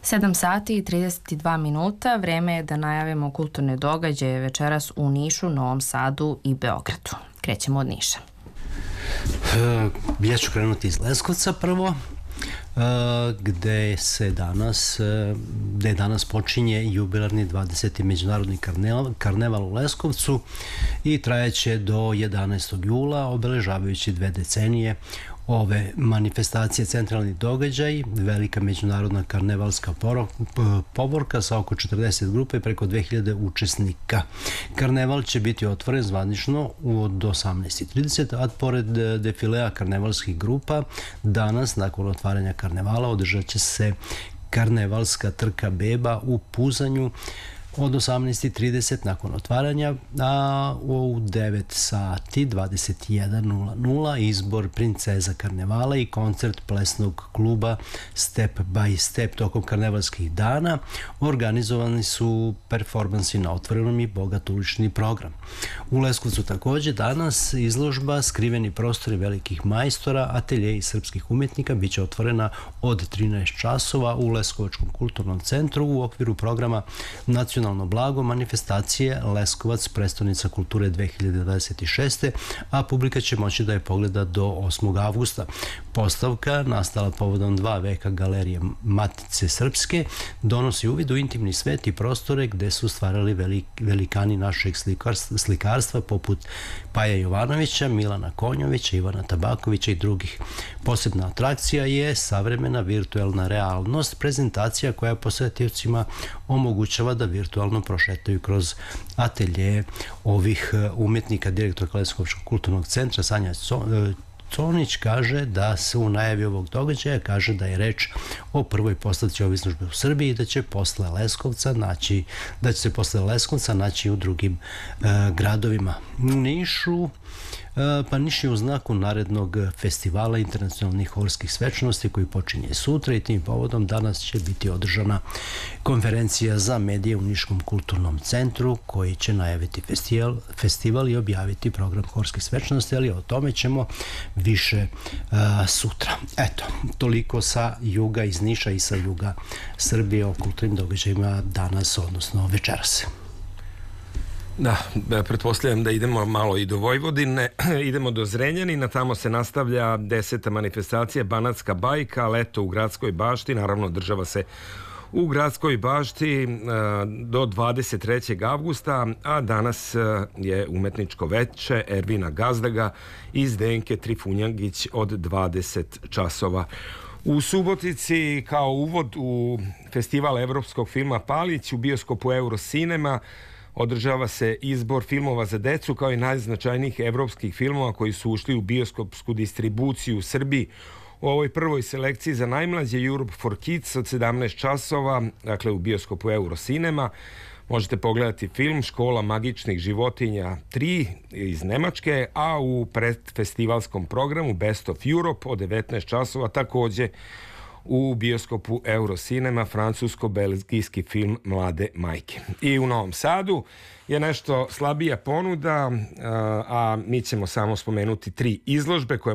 7 sati i 32 minuta, vreme je da najavimo kulturne događaje večeras u Nišu, Novom Sadu i Beogradu. Krećemo od Niša. Ja ću krenuti iz Leskovca prvo, gde danas počinje jubilarni 20. međunarodni karneval u Leskovcu i trajaće do 11. jula, obeležavajući 2 decenije ove manifestacije. Centralni događaj, velika međunarodna karnevalska povorka sa oko 40 grupe i preko 2000 učesnika. Karneval će biti otvoren zvanično do 18:30, a pored defilea karnevalskih grupa, danas, nakon otvaranja karnevala, održat će se karnevalska trka beba u Puzanju od 18:30 nakon otvaranja, a u 9 sati 21:00 izbor princeza karnevala i koncert plesnog kluba Step by Step. Tokom karnevalskih dana organizovani su performansi na otvorenom i bogat ulični program. U Leskovcu takođe danas izložba Skriveni prostori velikih majstora, atelje i srpskih umetnika biće otvorena od 13 časova u Leskovačkom kulturnom centru u okviru programa Nacionalno blago manifestacije Leskovac, prestonica kulture 2026. a publika će moći da je pogleda do 8. avgusta. Postavka, nastala povodom 2 veka galerije Matice Srpske, donosi uvid u intimni svet i prostore gde su stvarali velikani našeg slikarstva poput Paja Jovanovića, Milana Konjovića, Ivana Tabakovića i drugih. Posebna atrakcija je savremena virtuelna realnost, prezentacija koja posetiocima omogućava da virtualno prošetaju kroz atelje ovih umetnika. Direktor Leskovačkog kulturnog centra Sanja Conić kaže da se u najavi ovog događaja kaže da je reč o prvoj postavci ove izložbe u Srbiji i da će se posle Leskovca naći u drugim gradovima. U Nišu, pa Niš je u znaku narednog festivala internacionalnih horskih svečanosti koji počinje sutra i tim povodom danas će biti održana konferencija za medije u Niškom kulturnom centru koji će najaviti festival i objaviti program horskih svečanosti, ali o tome ćemo više sutra. Eto, toliko sa juga iz Niša i sa juga Srbije o kulturnim događajima danas, odnosno večeras. Da, pretpostavljam da idemo malo i do Vojvodine, idemo do Zrenjanina, tamo se nastavlja 10. manifestacija Banatska bajka, leto u Gradskoj bašti, naravno država se u Gradskoj bašti do 23. avgusta, a danas je umetničko veče Ervina Gazdaga i Zdenke Trifunjagić od 20 časova. U Subotici kao uvod u festival evropskog filma Palić u bioskopu Eurocinema održava se izbor filmova za decu kao i najznačajnijih evropskih filmova koji su ušli u bioskopsku distribuciju u Srbiji. U ovoj prvoj selekciji za najmlađe Europe for Kids od 17 časova, dakle u bioskopu Eurocinema, možete pogledati film Škola magičnih životinja 3 iz Nemačke, a u predfestivalskom programu Best of Europe od 19 časova takođe u bioskopu Eurocinema francusko-belgijski film Mlade majke. I u Novom Sadu je nešto slabija ponuda, a mi ćemo samo spomenuti 3 izložbe koje